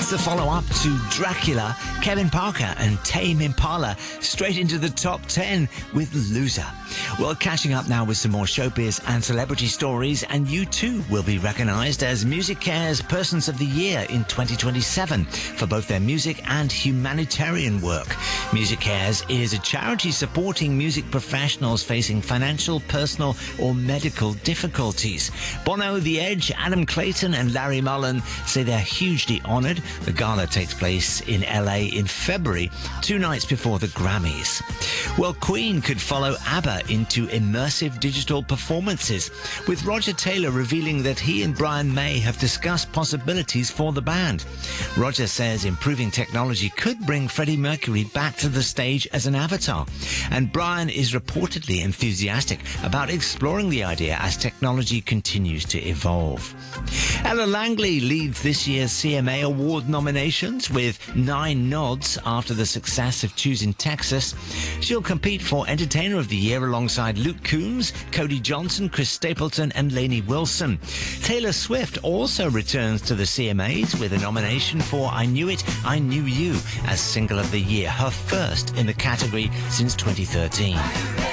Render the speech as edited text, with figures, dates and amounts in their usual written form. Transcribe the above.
the follow-up to Dracula, Kevin Parker and Tame Impala straight into the top 10 with Loser. Well, catching up now with some more showbiz and celebrity stories, and you too will be recognised as MusiCare's Persons of the Year in 2027 for both their music and humanitarian work. MusiCares is a charity supporting music professionals facing financial, personal or medical difficulties. Bono, The Edge, Adam Clayton and Larry Mullen say they're hugely honoured. The gala takes place in LA in February, 2 nights before the Grammys. Well, Queen could follow ABBA into immersive digital performances, with Roger Taylor revealing that he and Brian May have discussed possibilities for the band. Roger says improving technology could bring Freddie Mercury back to the stage as an avatar, and Brian is reportedly enthusiastic about exploring the idea as technology continues to evolve. Ella Langley leads this year's CMA Award nominations with 9 nods after the success of Choosing Texas. She'll compete for Entertainer of the Year alongside Luke Combs, Cody Johnson, Chris Stapleton and Lainey Wilson. Taylor Swift also returns to the CMAs with a nomination for I Knew It, I Knew You as Single of the Year, her first in the category since 2013.